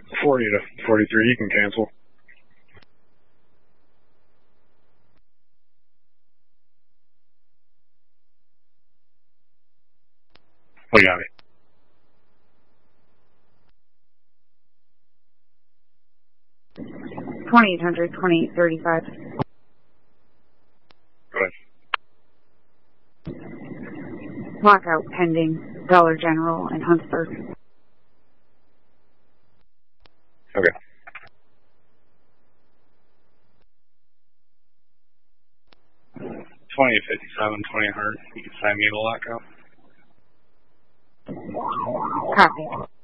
40 to 43, you can cancel. We got it. $2,800, $2,835. Go ahead. Lockout pending. Dollar General and Huntsburg. Okay. $20.57, $2,800. You can sign me the lockout. Copy.